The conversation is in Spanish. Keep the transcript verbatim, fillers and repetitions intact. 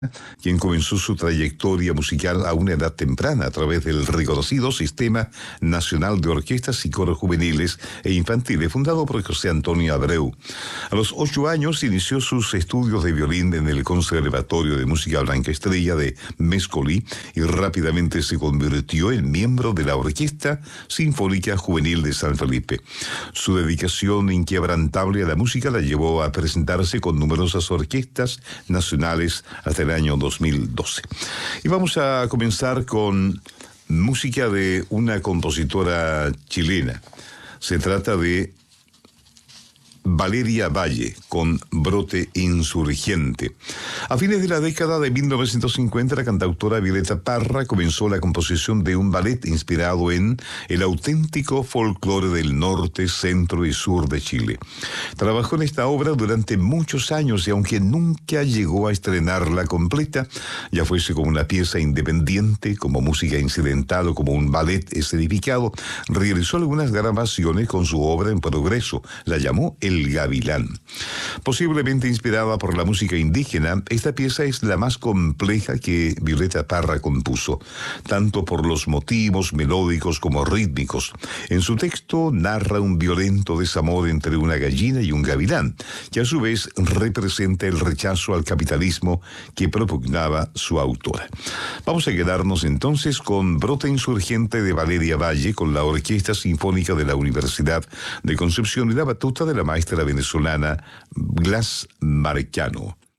quien comenzó su trayectoria musical a una edad temprana a través del reconocido Sistema Nacional de Orquestas y Coros Juveniles e Infantiles, fundado por José Antonio Abreu. A los ocho años inició sus estudios de violín en el Conservatorio de Música Blanca Estrella de Méscoli y rápidamente se convirtió en miembro de la Orquesta Sinfónica Juvenil de San Felipe. Su dedicación inquebrantable a la música la llevó a presentarse con numerosas orquestas nacionales hasta el año dos mil doce. Y vamos a comenzar con música de una compositora chilena. Se trata de Valeria Valle, con Brote Insurgente. A fines de la década de mil novecientos cincuenta, la cantautora Violeta Parra comenzó la composición de un ballet inspirado en el auténtico folclore del norte, centro y sur de Chile. Trabajó en esta obra durante muchos años y aunque nunca llegó a estrenarla completa, ya fuese como una pieza independiente, como música incidental o como un ballet escenificado, realizó algunas grabaciones con su obra en progreso. La llamó El Gavilán. Posiblemente inspirada por la música indígena, esta pieza es la más compleja que Violeta Parra compuso, tanto por los motivos melódicos como rítmicos. En su texto narra un violento desamor entre una gallina y un gavilán, que a su vez representa el rechazo al capitalismo que propugnaba su autora. Vamos a quedarnos entonces con Brote Insurgente de Valeria Valle, con la Orquesta Sinfónica de la Universidad de Concepción y la batuta de la maestra venezolana Glass Marcano.